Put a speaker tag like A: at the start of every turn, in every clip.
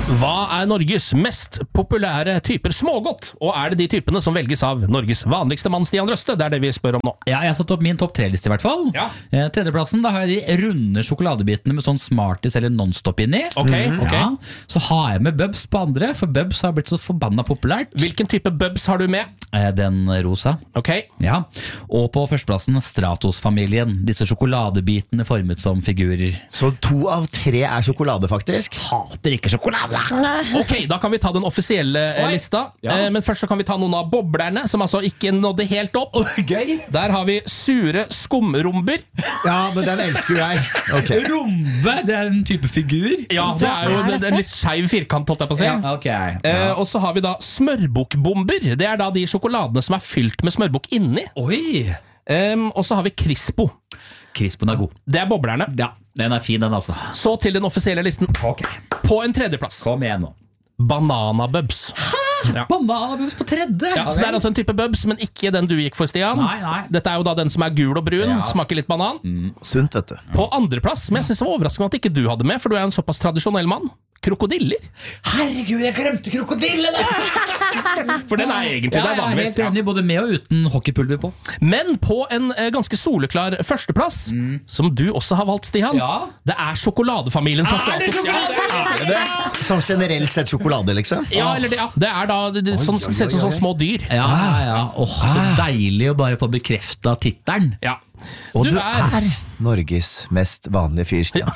A: Hva Norges mest populære typer smågodt? Og det de typene som velges av Norges vanligste mann, Stian Røste? Det det vi spør om nå.
B: Ja, jeg har satt opp min topp 3-liste I hvert fall.
A: Ja.
B: Tredjeplassen, da har jeg de runde sjokoladebitene med sånn Smarties eller Non-Stop inni.
A: Ok.
B: Ja. Så har jeg med Bubs på andre, for Bubs har blitt så forbanna populært.
A: Hvilken type Bubs har du med?
B: Den rosa.
A: Ok.
B: Ja. Og på førsteplassen Stratos-familien. Disse sjokoladebitene formet som figurer.
C: Så 2 av 3 sjokolade, faktisk.
B: Hater ikke sjokolade!
A: Ok, da kan vi ta den offisielle lista.
C: Ja.
A: Men først så kan vi ta noen av boblerne, som altså ikke nådde helt opp.
C: Gøy.
A: Der har vi sure skumromber.
C: Ja, men den elsker jeg. Ok.
B: Rombe, det en type figur.
A: Ja, det jo en litt skeiv firkant, holdt jeg på å si.
B: Ja, ok.
A: Og så har vi da smørbukkbomber. Det da de sjokoladene som fylt med smørbukk inni.
B: Oi!
A: Og så har vi Crispo.
B: Crispen god.
A: Det boblerne.
B: Ja, den fin den altså.
A: Så til den offisielle listen. På en tredjeplass.
B: Kom igjen nå.
A: Bananabubs. Ja.
B: Bananabubs på tredje.
A: Ja, så det altså en type bubs, men ikke den du gikk for, Stian.
B: Nei.
A: Dette jo da den som gul og brun, smaker litt banan.
C: Sunt, vet du.
A: På andreplass, men jeg synes det var overraskende at ikke du hadde med, for du en såpass tradisjonell mann. Krokodiller.
B: Herregud, jeg glemte krokodillene!
A: For den egentlig det vanligvis.
B: Helt enig, både med og uten hockeypulver på.
A: Men på en ganske soleklar førsteplass, som du også har valgt, Stian, det sjokoladefamilien fra Stratos.
C: Det sånn generelt sett sjokolade, liksom?
A: Ja, eller det da sånn, ser ut som sånne små dyr.
B: Ja. Så deilig å bare få bekreftet tittelen.
A: Ja.
C: Og du Norges mest vanlige fyr, Stian.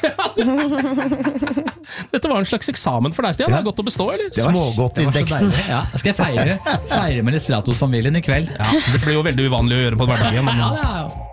A: Dette var en slags eksamen for deg, Stian. Det godt å bestå, eller?
C: Smågodtindeksen.
B: Ja, skal jeg feire med Stratos-familien I kveld.
A: Ja, det blir jo veldig uvanlig å gjøre på hverdagen.
B: Ja.